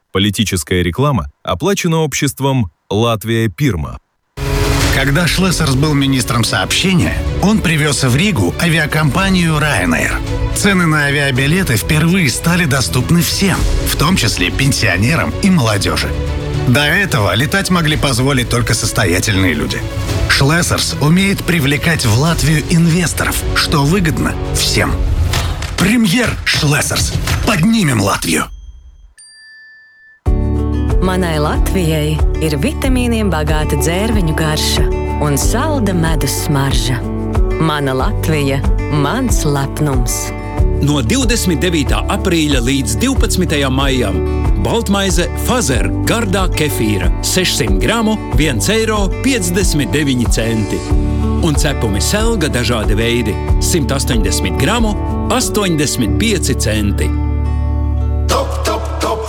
Политическая реклама оплачена обществом «Латвия Пирма». Когда Шлессерс был министром сообщения, он привез в Ригу авиакомпанию Ryanair. Цены на авиабилеты впервые стали доступны всем, в том числе пенсионерам и молодежи. До этого летать могли позволить только состоятельные люди. Шлессерс умеет привлекать в Латвию инвесторов, что выгодно всем. Премьер Шлессерс. Поднимем Латвию! Manai Latvijai ir vitamīniem bagāta dzērveņu garša un salda medus smarža. Mana Latvija – mans lepnums. No 29. aprīļa līdz 12. maijam baltmaize Fazer gardā kefīra 600 gramu 1,59 eiro. Un cepumi Selga dažādi veidi 180 gramu 85 centi. Топ, топ, топ!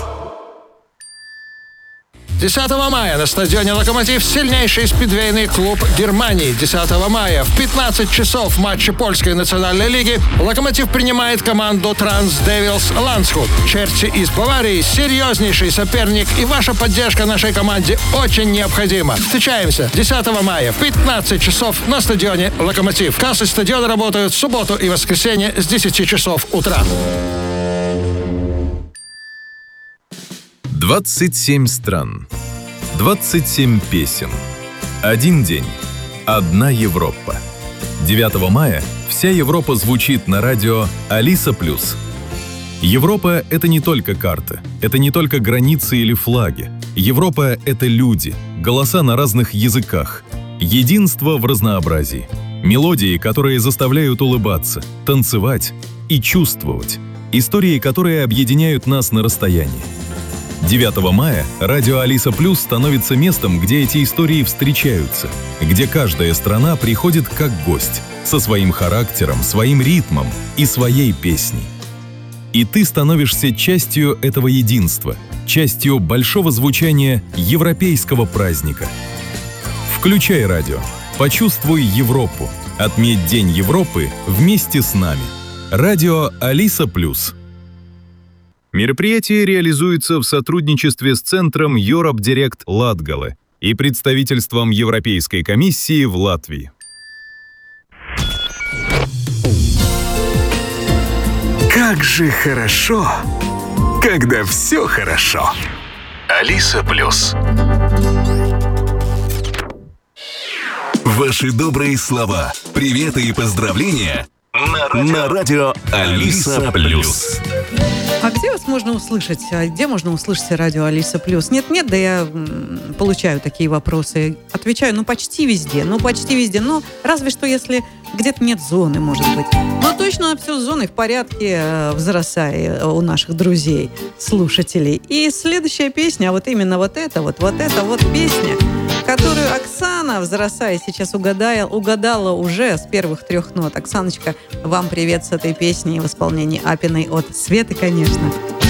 10 мая на стадионе «Локомотив» сильнейший спидвейный клуб Германии. 10 мая в 15 часов в матче польской национальной лиги «Локомотив» принимает команду Транс Девилс Ландсхут. Черти из Баварии – серьезнейший соперник, и ваша поддержка нашей команде очень необходима. Встречаемся 10 мая в 15 часов на стадионе «Локомотив». Кассы стадиона работают в субботу и воскресенье с 10 часов утра. 27 стран, 27 песен, один день, одна Европа. 9 мая вся Европа звучит на радио Алиса Плюс. Европа — это не только карты, это не только границы или флаги. Европа — это люди, голоса на разных языках, единство в разнообразии, мелодии, которые заставляют улыбаться, танцевать и чувствовать, истории, которые объединяют нас на расстоянии. 9 мая радио Алиса Плюс становится местом, где эти истории встречаются, где каждая страна приходит как гость, со своим характером, своим ритмом и своей песней. И ты становишься частью этого единства, частью большого звучания европейского праздника. Включай радио, почувствуй Европу, отметь День Европы вместе с нами. Радио Алиса Плюс. Мероприятие реализуется в сотрудничестве с Центром Europe Direct Latgale и представительством Европейской комиссии в Латвии. Как же хорошо, когда все хорошо. Алиса Плюс. Ваши добрые слова, приветы и поздравления на радио Алиса Плюс. А где вас можно услышать? Где можно услышать радио Алиса Плюс? Нет, да я получаю такие вопросы. Отвечаю, почти везде. Ну, разве что, если где-то нет зоны, может быть. Но точно все с зоной в порядке в Зарасае у наших друзей, слушателей. И следующая песня, вот именно вот эта песня, которую Оксана в Зарасае сейчас угадала уже с первых 3 нот. Оксаночка, вам привет с этой песней в исполнении Апиной от Светы, конечно.